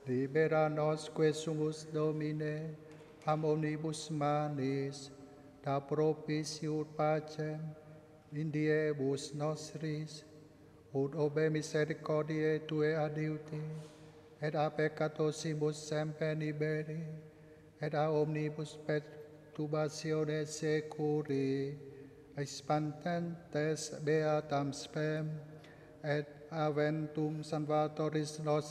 Libera nos quesumus Domine, am omnibus manis, da propitiut pacem, in diebus nostris, ut obe misericordiae Tue adiuti, et a peccatosibus semper liberi, et a omnibus perturbationes securi, expantentes beatam spem, et aventum salvatoris nos